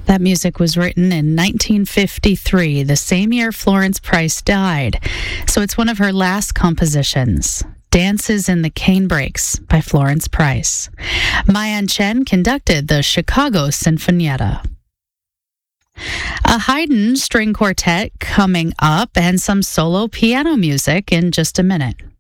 That music was written in 1953, the same year Florence Price died. So it's one of her last compositions. Dances in the Canebrakes by Florence Price. Ma-Yan Chen conducted the Chicago Sinfonietta. A Haydn string quartet coming up and some solo piano music in just a minute.